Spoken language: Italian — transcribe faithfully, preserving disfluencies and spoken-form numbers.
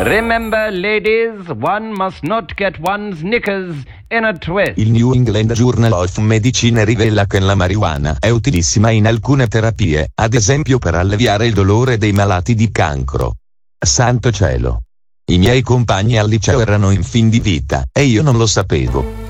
Remember, ladies, one must not get one's knickers in a twist. Il New England Journal of Medicine rivela che la marijuana è utilissima in alcune terapie, ad esempio per alleviare il dolore dei malati di cancro. Santo cielo! I miei compagni al liceo erano in fin di vita, e io non lo sapevo.